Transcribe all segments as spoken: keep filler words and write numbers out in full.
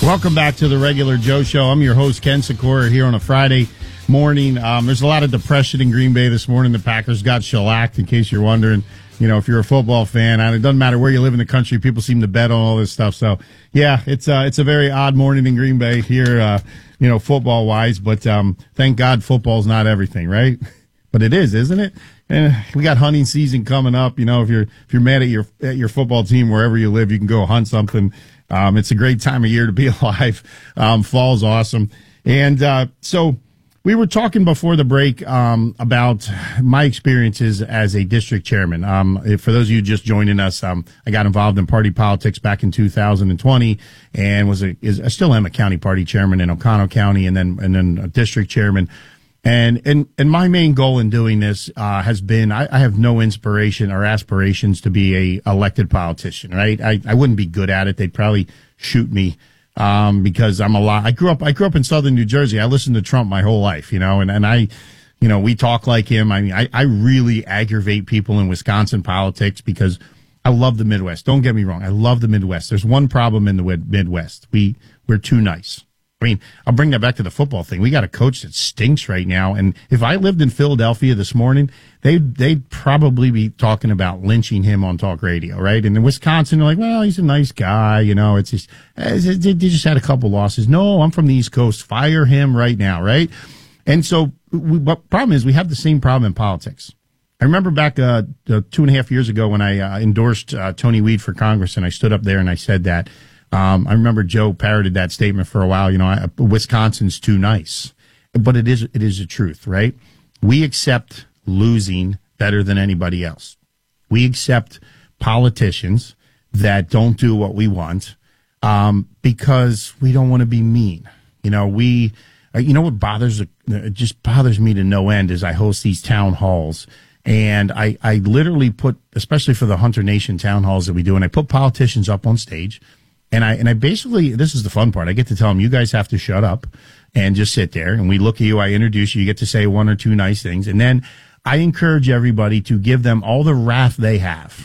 Welcome back to the Regular Joe Show. I'm your host, Ken Sikora, here on a Friday morning. Um, there's a lot of depression in Green Bay this morning. The Packers got shellacked, in case you're wondering. You know, if you're a football fan, and it doesn't matter where you live in the country, people seem to bet on all this stuff. So, yeah, it's uh, it's a very odd morning in Green Bay here, uh, you know, football-wise. But um, thank God football's not everything, right? But it is, isn't it? And we got hunting season coming up. You know, if you're if you're mad at your at your football team wherever you live, you can go hunt something. Um, it's a great time of year to be alive. Um, fall's awesome. And uh, so we were talking before the break um, about my experiences as a district chairman. Um, for those of you just joining us, um, I got involved in party politics back in two thousand twenty and was a, is, I still am a county party chairman in Oconto County and then and then a district chairman. And, and, and my main goal in doing this, uh, has been, I, I have no inspiration or aspirations to be a elected politician, right? I, I wouldn't be good at it. They'd probably shoot me, um, because I'm a lot, I grew up, I grew up in Southern New Jersey. I listened to Trump my whole life, you know, and, and I, you know, we talk like him. I mean, I, I really aggravate people in Wisconsin politics because I love the Midwest. Don't get me wrong. I love the Midwest. There's one problem in the Midwest. We, we're too nice. I mean, I'll bring that back to the football thing. We got a coach that stinks right now. And if I lived in Philadelphia this morning, they'd, they'd probably be talking about lynching him on talk radio, right? And in Wisconsin, they're like, well, he's a nice guy. You know, it's just, they just had a couple losses. No, I'm from the East Coast. Fire him right now, right? And so, we, but problem is we have the same problem in politics. I remember back uh, uh, two and a half years ago when I uh, endorsed uh, Tony Weed for Congress, and I stood up there and I said that. Um, I remember Joe parroted that statement for a while. You know, I, Wisconsin's too nice, but it is it is the truth, right? We accept losing better than anybody else. We accept politicians that don't do what we want um, because we don't want to be mean. You know, we. Uh, you know what bothers? It just bothers me to no end is I host these town halls. And I, I literally put, especially for the Hunter Nation town halls that we do, and I put politicians up on stage. And I and I basically, this is the fun part. I get to tell them, you guys have to shut up and just sit there. And we look at you, I introduce you, you get to say one or two nice things. And then I encourage everybody to give them all the wrath they have.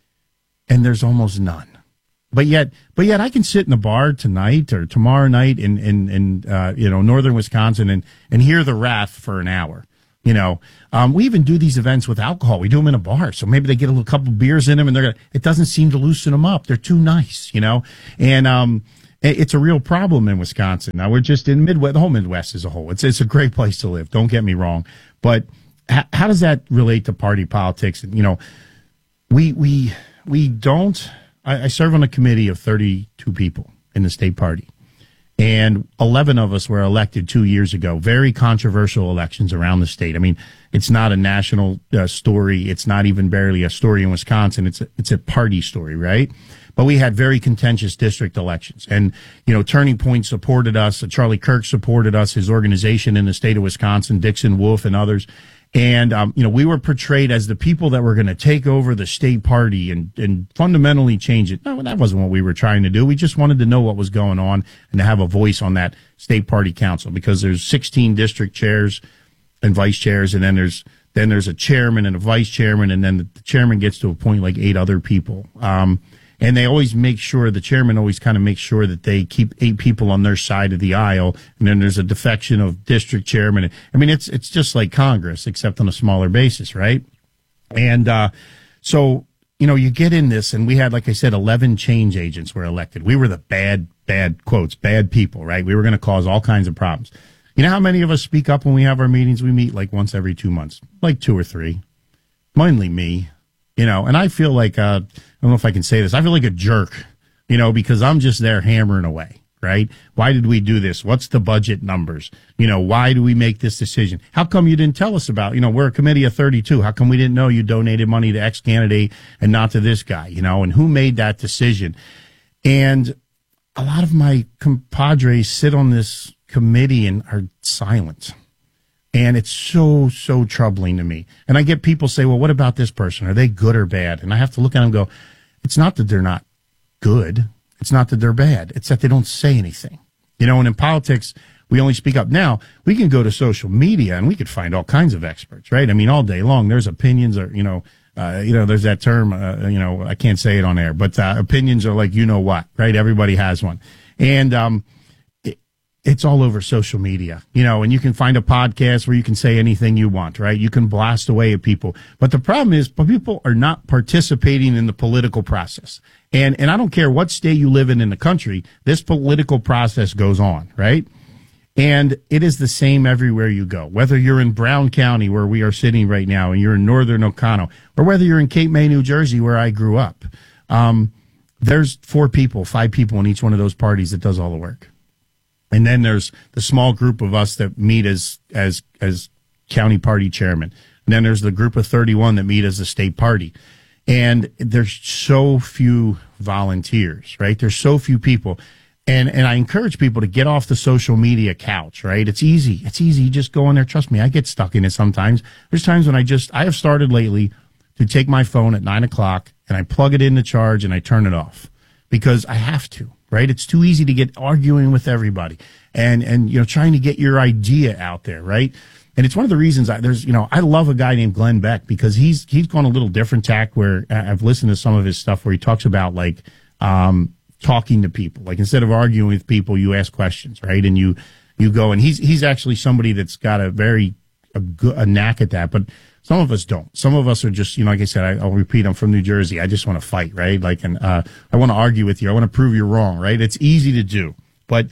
And there's almost none. But yet, but yet I can sit in a bar tonight or tomorrow night in, in, in uh, you know, northern Wisconsin and, and hear the wrath for an hour. You know, um, we even do these events with alcohol. We do them in a bar. So maybe they get a little couple beers in them and they're gonna, it doesn't seem to loosen them up. They're too nice, you know, and, um, it's a real problem in Wisconsin. Now we're just in Midwest, the whole Midwest as a whole. It's, it's a great place to live. Don't get me wrong. But h- how does that relate to party politics? You know, we, we, we don't, I, I serve on a committee of thirty-two people in the state party. And eleven of us were elected two years ago. Very controversial elections around the state. I mean, it's not a national uh, story. It's not even barely a story in Wisconsin. It's a, it's a party story, right? But we had very contentious district elections. And, you know, Turning Point supported us. Charlie Kirk supported us, his organization in the state of Wisconsin, Dixon Wolf and others. And, um, you know, we were portrayed as the people that were going to take over the state party and, and fundamentally change it. No, that wasn't what we were trying to do. We just wanted to know what was going on and to have a voice on that state party council because there's sixteen district chairs and vice chairs. And then there's, then there's a chairman and a vice chairman. And then the chairman gets to appoint like eight other people. Um, And they always make sure, the chairman always kind of makes sure that they keep eight people on their side of the aisle. And then there's a defection of district chairman. I mean, it's it's just like Congress, except on a smaller basis, right? And uh, so, you know, you get in this, and we had, like I said, eleven change agents were elected. We were the bad, bad, quotes, bad people, right? We were going to cause all kinds of problems. You know how many of us speak up when we have our meetings? We meet like once every two months, like two or three. Mainly me. You know, and I feel like, uh, I don't know if I can say this, I feel like a jerk, you know, because I'm just there hammering away, right? Why did we do this? What's the budget numbers? You know, why do we make this decision? How come you didn't tell us about, you know, we're a committee of thirty-two. How come we didn't know you donated money to X candidate and not to this guy, you know, and who made that decision? And a lot of my compadres sit on this committee and are silent. And it's so, so troubling to me. And I get people say, well, what about this person? Are they good or bad? And I have to look at them and go, it's not that they're not good. It's not that they're bad. It's that they don't say anything. You know, and in politics, we only speak up. Now, we can go to social media and we could find all kinds of experts, right? I mean, all day long, there's opinions or, you know, uh, you know, there's that term, uh, you know, I can't say it on air, but uh, opinions are like, you know what, right? Everybody has one. And um, it, it's all over social media, you know, and you can find a podcast where you can say anything you want, right? You can blast away at people. But the problem is, people are not participating in the political process. And, and I don't care what state you live in in the country, this political process goes on, right? And it is the same everywhere you go, whether you're in Brown County, where we are sitting right now, and you're in northern Oconto, or whether you're in Cape May, New Jersey, where I grew up. Um, there's four people, five people in each one of those parties that does all the work. And then there's the small group of us that meet as, as, as county party chairman. And then there's the group of thirty-one that meet as the state party. And there's so few volunteers, right? There's so few people. And and I encourage people to get off the social media couch, right? It's easy. It's easy. You just go in there. Trust me, I get stuck in it sometimes. There's times when I just, I have started lately to take my phone at nine o'clock and I plug it into charge and I turn it off because I have to, right? It's too easy to get arguing with everybody and, and, you know, trying to get your idea out there, right? And it's one of the reasons I, there's, you know, I love a guy named Glenn Beck because he's, he's gone a little different tack where I've listened to some of his stuff where he talks about like, um, talking to people. Like instead of arguing with people, you ask questions, right? And you, you go, and he's, he's actually somebody that's got a very, a, good, a knack at that, but some of us don't. Some of us are just, you know, like I said, I, I'll repeat, I'm from New Jersey. I just want to fight, right? Like, and, uh, I want to argue with you. I want to prove you're wrong, right? It's easy to do, but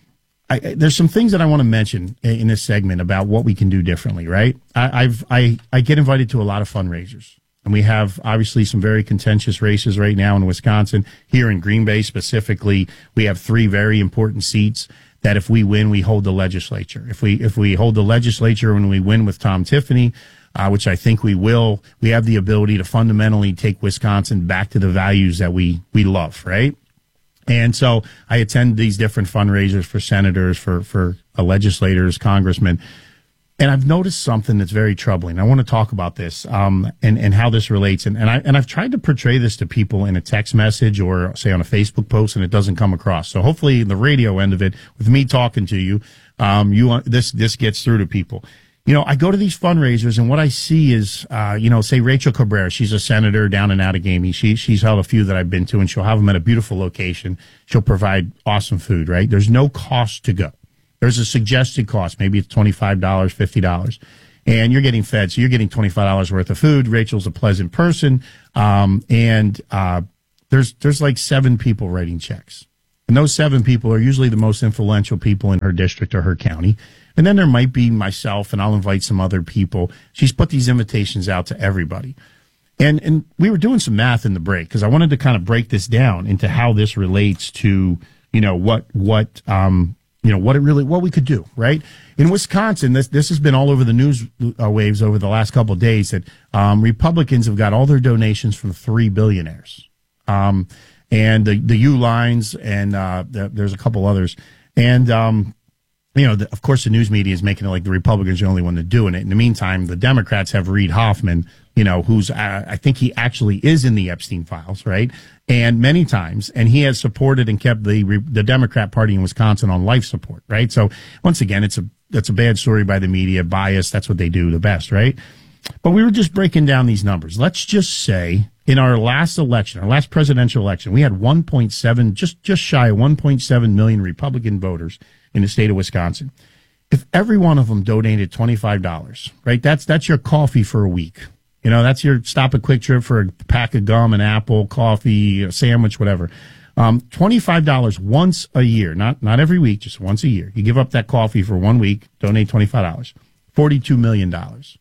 I, there's some things that I want to mention in this segment about what we can do differently, right? I, I've, I, I get invited to a lot of fundraisers. And we have obviously some very contentious races right now in Wisconsin. Here in Green Bay specifically, we have three very important seats that if we win, we hold the legislature. If we if we hold the legislature and we win with Tom Tiffany, uh, which I think we will, we have the ability to fundamentally take Wisconsin back to the values that we we love, right? And so I attend these different fundraisers for senators, for for uh, legislators, congressmen. And I've noticed something that's very troubling. I want to talk about this um, and, and how this relates. And, and, I, and I've tried to portray this to people in a text message or, say, on a Facebook post, and it doesn't come across. So hopefully the radio end of it, with me talking to you, um, you this this gets through to people. You know, I go to these fundraisers, and what I see is, uh, you know, say Rachel Cabrera. She's a senator down in Outagamie. She, she's held a few that I've been to, and she'll have them at a beautiful location. She'll provide awesome food, right? There's no cost to go. There's a suggested cost. Maybe it's twenty-five dollars, fifty dollars. And you're getting fed. So you're getting twenty-five dollars worth of food. Rachel's a pleasant person. Um, and uh, there's there's like seven people writing checks. And those seven people are usually the most influential people in her district or her county. And then there might be myself, and I'll invite some other people. She's put these invitations out to everybody. And and we were doing some math in the break because I wanted to kind of break this down into how this relates to, you know, what what um you know, what it really, what we could do, right? In Wisconsin, this this has been all over the news uh, waves over the last couple of days that um, Republicans have got all their donations from three billionaires. Um, and the, the U-Lines, and uh, the, there's a couple others. And, um, you know, the, of course, the news media is making it like the Republicans are the only one that's doing it. In the meantime, the Democrats have Reid Hoffman, you know, who's, uh, I think he actually is in the Epstein files, right? And many times, and he has supported and kept the the Democrat Party in Wisconsin on life support, right? So once again, it's a that's a bad story by the media, bias. That's what they do the best, right? But we were just breaking down these numbers. Let's just say in our last election, our last presidential election, we had one point seven, just just shy of one point seven million Republican voters in the state of Wisconsin. If every one of them donated twenty-five dollars, right? That's that's your coffee for a week. You know, that's your stop at Quick Trip for a pack of gum, an apple, coffee, a sandwich, whatever. Um, twenty-five dollars once a year, not not every week, just once a year. You give up that coffee for one week, donate twenty-five dollars, forty-two million dollars.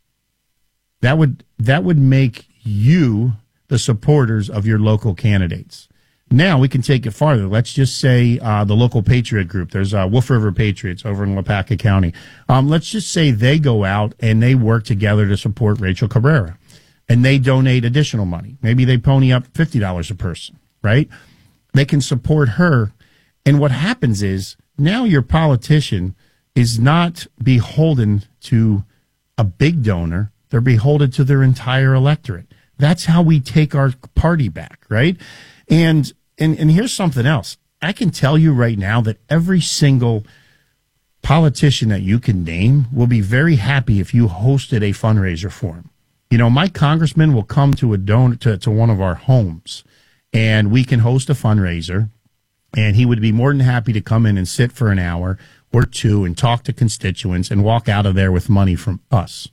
That would that would make you the supporters of your local candidates. Now we can take it farther. Let's just say uh, the local Patriot group. There's uh, Wolf River Patriots over in Waupaca County. Um, let's just say they go out and they work together to support Rachel Cabrera. And they donate additional money. Maybe they pony up fifty dollars a person, right? They can support her. And what happens is now your politician is not beholden to a big donor. They're beholden to their entire electorate. That's how we take our party back, right? And and and here's something else. I can tell you right now that every single politician that you can name will be very happy if you hosted a fundraiser for him. You know, my congressman will come to a don- to, to one of our homes, and we can host a fundraiser, and he would be more than happy to come in and sit for an hour or two and talk to constituents and walk out of there with money from us.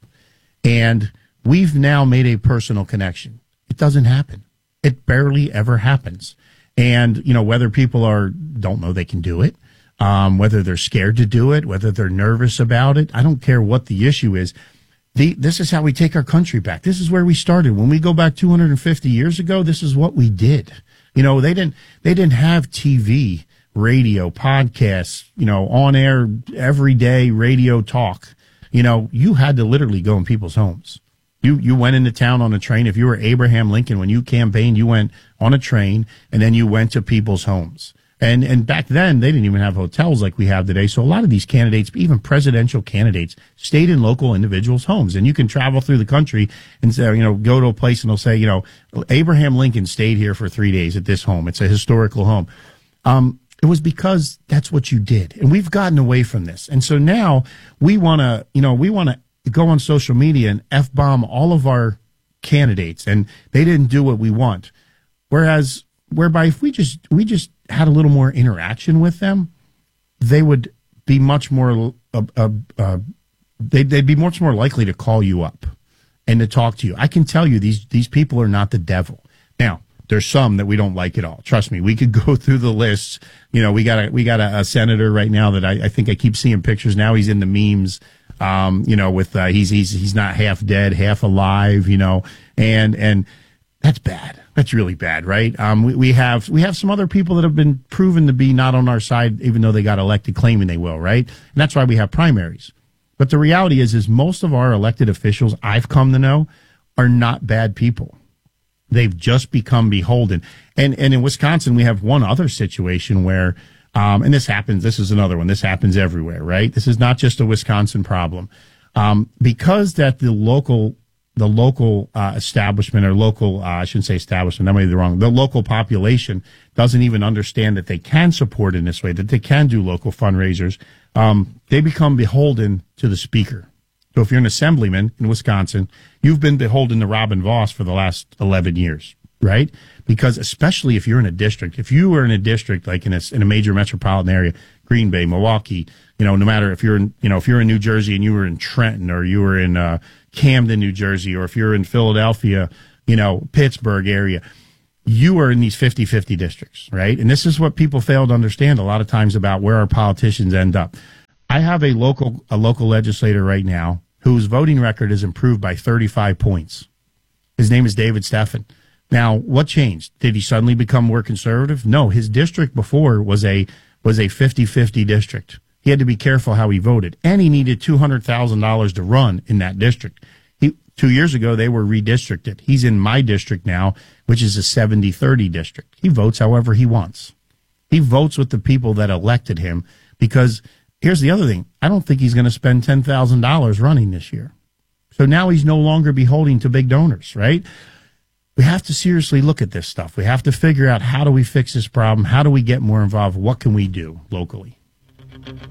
And we've now made a personal connection. It doesn't happen. It barely ever happens. And, you know, whether people are don't know they can do it, um, whether they're scared to do it, whether they're nervous about it, I don't care what the issue is. The, this is how we take our country back. This is where we started. When we go back two hundred fifty years ago, this is what we did. You know, they didn't, they didn't have T V, radio, podcasts, you know, on air, everyday radio talk. You know, you had to literally go in people's homes. You, you went into town on a train. If you were Abraham Lincoln, when you campaigned, you went on a train and then you went to people's homes. And and back then, they didn't even have hotels like we have today. So a lot of these candidates, even presidential candidates, stayed in local individuals' homes. And you can travel through the country and say, you know, go to a place and they'll say, you know, Abraham Lincoln stayed here for three days at this home. It's a historical home. Um, it was because that's what you did. And we've gotten away from this. And so now we want to, you know, we want to go on social media and F-bomb all of our candidates. And they didn't do what we want. Whereas, whereby if we just, we just, had a little more interaction with them, they would be much more, uh, uh, uh, they'd, they'd be much more likely to call you up and to talk to you. I can tell you these these people are not the devil. Now, there's some that we don't like at all. Trust me, we could go through the lists. You know, we got a we got a, a senator right now that I, I think I keep seeing pictures. Now he's in the memes. Um, you know, with uh, he's he's he's not half dead, half alive. You know, and and that's bad. That's really bad, right? Um, we, we have we have some other people that have been proven to be not on our side, even though they got elected, claiming they will, right? And that's why we have primaries. But the reality is, is most of our elected officials, I've come to know, are not bad people. They've just become beholden. And and in Wisconsin, we have one other situation where, um, and this happens. This is another one. This happens everywhere, right? This is not just a Wisconsin problem, um, because that the local. The local uh, establishment or local, uh, I shouldn't say establishment, that might be the wrong, the local population doesn't even understand that they can support in this way, that they can do local fundraisers. Um, they become beholden to the speaker. So if you're an assemblyman in Wisconsin, you've been beholden to Robin Vos for the last eleven years, right? Because especially if you're in a district, if you were in a district like in a, in a major metropolitan area, Green Bay, Milwaukee, you know, no matter if you're in, you know, if you're in New Jersey and you were in Trenton or you were in, uh, Camden, New Jersey, or if you're in Philadelphia, you know, Pittsburgh area, you are in these fifty-fifty districts, right? And this is what people fail to understand a lot of times about where our politicians end up. I have a local a local legislator right now whose voting record is improved by thirty-five points. His name is David Steffen. Now, what changed? Did he suddenly become more conservative? No, his district before was a was a fifty-fifty district. He had to be careful how he voted, and he needed two hundred thousand dollars to run in that district. He, two years ago, they were redistricted. He's in my district now, which is a seventy thirty district. He votes however he wants. He votes with the people that elected him because here's the other thing. I don't think he's going to spend ten thousand dollars running this year. So now he's no longer beholden to big donors, right? We have to seriously look at this stuff. We have to figure out how do we fix this problem? How do we get more involved? What can we do locally?